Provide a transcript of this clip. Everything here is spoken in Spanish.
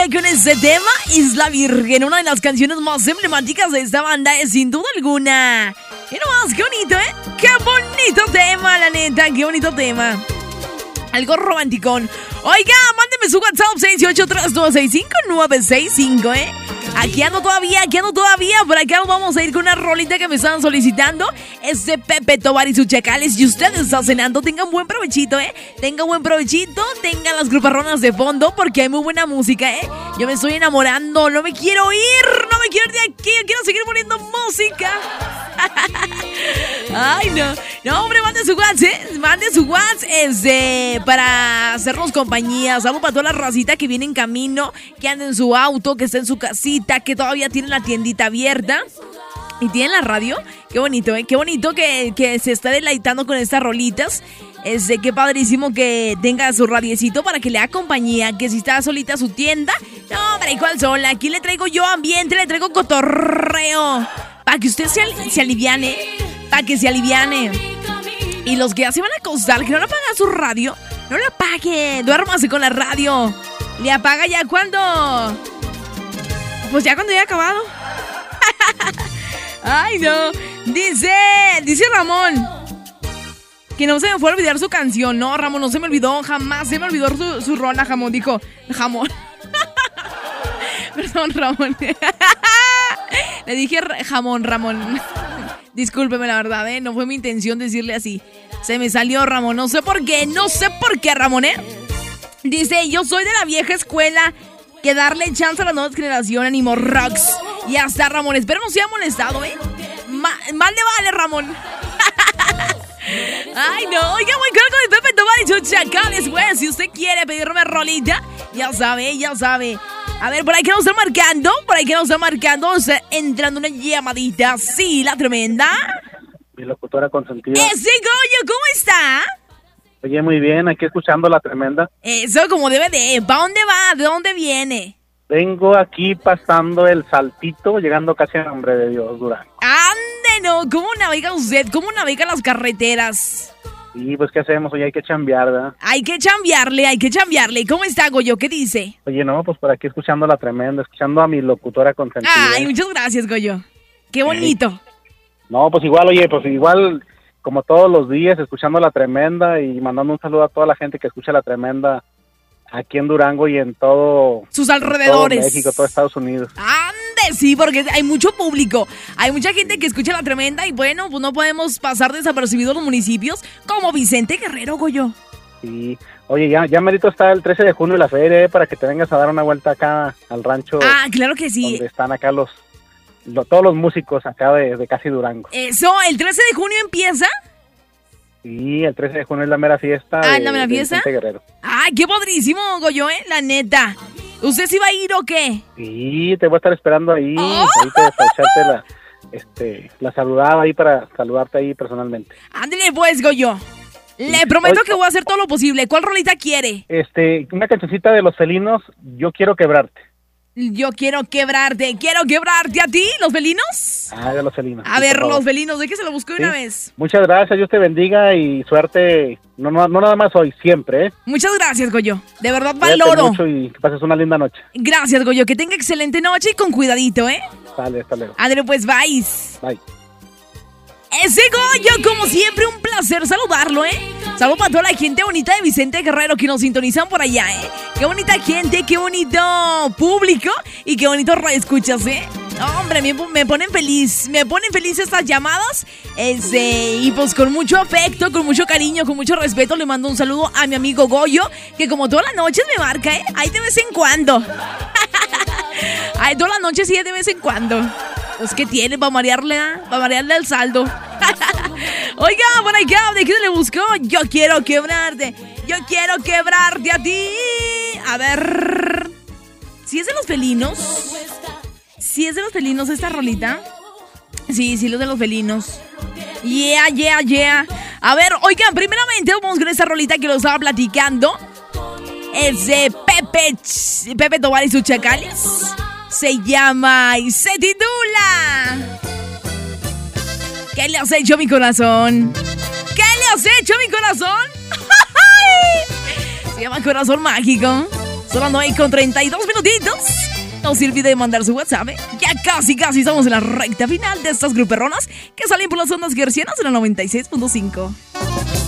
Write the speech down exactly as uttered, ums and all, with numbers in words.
día con este tema, Isla Virgen, una de las canciones más emblemáticas de esta banda, es sin duda alguna. Y nomás, qué bonito, ¿eh? Qué bonito tema, la neta, qué bonito tema. Algo romanticón. Oiga, mándeme su WhatsApp seis ocho tres dos seis cinco nueve seis cinco, ¿eh? Aquí ando todavía, aquí ando todavía. Por acá vamos a ir con una rolita que me estaban solicitando. Es de Pepe Tobar y sus Chacales. Y usted está cenando, tengan buen provechito, ¿eh? Tengan buen provechito, tengan las gruparronas de fondo, porque hay muy buena música, ¿eh? Yo me estoy enamorando, no me quiero ir, no me quiero ir de aquí, yo quiero seguir poniendo música. Ay, no. No, hombre, mande su WhatsApp, ¿eh? Mande su WhatsApp este, para hacernos compañía. Saludos para toda la racita que viene en camino, que anda en su auto, que está en su casita, que todavía tiene la tiendita abierta y tiene la radio. Qué bonito, ¿eh? Qué bonito que, que se está deleitando con estas rolitas. Este, qué padrísimo que tenga su radiecito para que le haga compañía. Que si está solita su tienda, no, hombre, ¿cuál sola? Aquí le traigo yo ambiente, le traigo cotorreo. Para que usted se, al- se aliviane, para que se aliviane. Y los que ya se van a acostar, que no le apaga su radio, no le apague, duérmase con la radio. Le apaga ya cuando... Pues ya cuando haya acabado. Ay, no. Dice, dice Ramón, que no se me fue a olvidar su canción. No, Ramón, no se me olvidó, jamás se me olvidó su, su rola, jamón. Dijo, jamón. Perdón, Ramón. Le dije jamón, Ramón. Discúlpeme, la verdad, ¿eh? No fue mi intención decirle así. Se me salió, Ramón. No sé por qué, no sé por qué, Ramón, ¿eh? Dice, yo soy de la vieja escuela, que darle chance a las nuevas generaciones, Animo Rocks. Y hasta, Ramón, espero no se haya molestado, ¿eh? Ma- mal le vale, Ramón. Ay, no, oiga, muy claro con el Pepe Tobar y sus Chacales, güey. Si usted quiere pedirme rolita, ya sabe, ya sabe. A ver, por ahí que nos está marcando, por ahí que nos está marcando, está entrando una llamadita. Sí, la tremenda. Mi locutora consentida. Ese Goyo, ¿cómo está? Oye, muy bien, aquí escuchando la tremenda. Eso como debe de. ¿Para dónde va? ¿De dónde viene? Vengo aquí pasando el Saltito, llegando casi a Nombre de Dios, Durango. ¡Ande, no! ¿Cómo navega usted? ¿Cómo navega las carreteras? Y pues, ¿qué hacemos? Oye, hay que chambear, ¿verdad? Hay que chambearle, hay que chambearle. ¿Cómo está, Goyo? ¿Qué dice? Oye, no, pues por aquí escuchando la tremenda, escuchando a mi locutora consentida. Ay, muchas gracias, Goyo. Qué bonito. No, pues igual, oye, pues igual, como todos los días, escuchando la tremenda y mandando un saludo a toda la gente que escucha la tremenda aquí en Durango y en todo... Sus alrededores. Todo México, todo Estados Unidos. Ande, sí, porque hay mucho público. Hay mucha gente que escucha la tremenda y bueno, pues no podemos pasar desapercibidos los municipios como Vicente Guerrero, Goyo. Sí. Oye, ya, ya merito está el trece de junio la feria, eh, para que te vengas a dar una vuelta acá al rancho. Ah, claro que sí. Donde están acá los, lo- todos los músicos acá de, de casi Durango. Eso, ¿el trece de junio empieza? Sí, el trece de junio es la mera fiesta. Ah, de, ¿la mera de fiesta? Vicente Guerrero. Ay, qué padrísimo, Goyo, ¿eh? La neta. ¿Usted sí va a ir o qué? Sí, te voy a estar esperando ahí, ¡Oh! ahí para, para echarte la, este, la saludada ahí, para saludarte ahí personalmente. Ándale pues, Goyo. Le prometo que voy a hacer todo lo posible. ¿Cuál rolita quiere? Este, una cancioncita de Los Felinos, Yo Quiero Quebrarte. Yo quiero quebrarte. ¿Quiero quebrarte a ti, los felinos? Ah, de Los Felinos. A sí, ver, por favor. los felinos, ¿de qué se lo busco de una Sí. vez? Muchas gracias, Dios te bendiga y suerte, no, no, no nada más hoy, siempre, ¿eh? Muchas gracias, Goyo. De verdad Cuídate valoro. mucho y que pases una linda noche. Gracias, Goyo. Que tenga excelente noche y con cuidadito, ¿eh? Sale, hasta luego. Ándale pues, bye. Bye. Ese Goyo, como siempre, un placer saludarlo, ¿eh? Saludos para toda la gente bonita de Vicente Guerrero que nos sintonizan por allá, ¿eh? Qué bonita gente, qué bonito público y qué bonito radio escuchas, ¿eh? No, hombre, me, me ponen feliz, me ponen feliz estas llamadas. Este, y pues con mucho afecto, con mucho cariño, con mucho respeto, le mando un saludo a mi amigo Goyo, que como todas las noches me marca, ¿eh? Ahí de vez en cuando. Ahí todas las noches sí, de vez en cuando. Pues que tiene para marearle, ¿eh? Para marearle el saldo. Oiga, por acá, ¿de qué se le buscó? Yo quiero quebrarte. Yo quiero quebrarte a ti. A ver. ¿Si es de los felinos? ¿Si es de los felinos esta rolita? Sí, sí, los de los felinos. Yeah, yeah, yeah. A ver, oigan, primeramente vamos con esta rolita que lo estaba platicando. Es de Pepe, Pepe Tobar y sus Chacales. Se llama y se titula ¿Qué le has hecho a mi corazón? ¿Qué le has hecho a mi corazón? Se llama Corazón Mágico. Son las nueve con treinta y dos minutitos. No se olvide de mandar su WhatsApp, ¿eh? Ya casi, casi estamos en la recta final de estas gruperronas que salen por las ondas gercianas en la noventa y seis punto cinco.